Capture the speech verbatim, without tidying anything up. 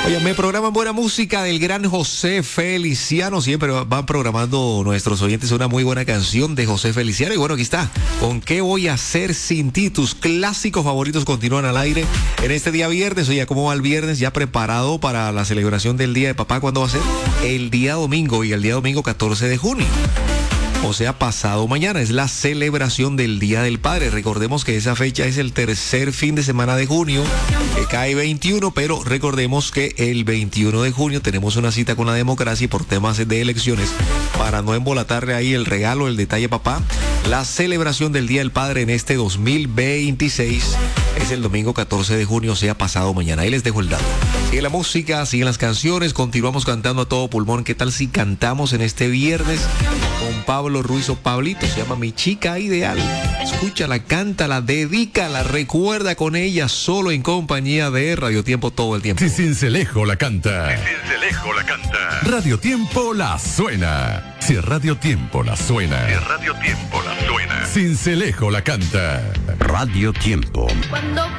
Oye, me programan buena música del gran José Feliciano. Siempre van programando nuestros oyentes una muy buena canción de José Feliciano. Y bueno, aquí está. ¿Con qué voy a hacer sin ti? Tus clásicos favoritos continúan al aire en este día viernes. Oye, ¿cómo va el viernes? ¿Ya preparado para la celebración del Día de Papá? ¿Cuándo va a ser? El día domingo, y el día domingo catorce de junio. O sea, pasado mañana es la celebración del Día del Padre. Recordemos que esa fecha es el tercer fin de semana de junio, que cae veintiuno, pero recordemos que el veintiuno de junio tenemos una cita con la democracia y por temas de elecciones, para no embolatarle ahí el regalo, el detalle, papá, la celebración del Día del Padre en este dos mil veintiséis es el domingo catorce de junio, o sea, pasado mañana. Ahí les dejo el dato. Sigue la música, siguen las canciones, continuamos cantando a todo pulmón. ¿Qué tal si cantamos en este viernes con Pablo Ruiz o Pablito? Se llama Mi Chica Ideal. Escúchala, cántala, dedícala, recuerda con ella, solo en compañía de Radio Tiempo todo el tiempo. Si Cincelejo la canta. Si Cincelejo la canta. Radio Tiempo la suena. Si Radio Tiempo la suena. Si Radio Tiempo la suena. Cincelejo la canta. Radio Tiempo. Cuando